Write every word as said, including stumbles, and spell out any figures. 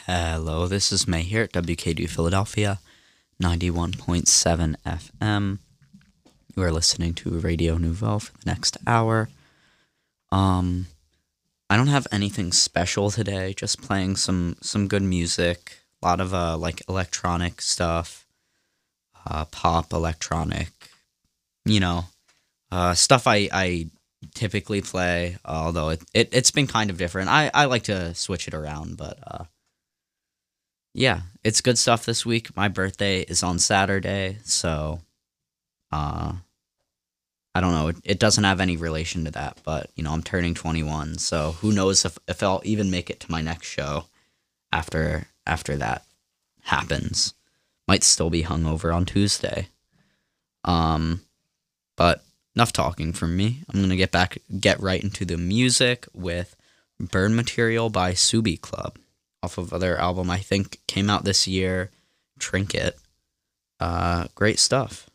Hello, this is May here at W K D Philadelphia, ninety-one point seven F M. You are listening to Radio Nouveau for the next hour. Um, I don't have anything special today, just playing some, some good music, a lot of uh, like electronic stuff, uh, pop, electronic, you know, uh, stuff I, I typically play, although it, it, it's been kind of different. I, I like to switch it around, but uh, yeah, it's good stuff this week. My birthday is on Saturday, so uh, I don't know. It, it doesn't have any relation to that, but, you know, I'm turning twenty-one, so who knows if, if I'll even make it to my next show after after that happens. Might still be hungover on Tuesday. Um, but enough talking from me. I'm gonna get back, get right into the music with Burn Material by Subi Club, off of their album I think came out this year, Trinket. Uh, great stuff.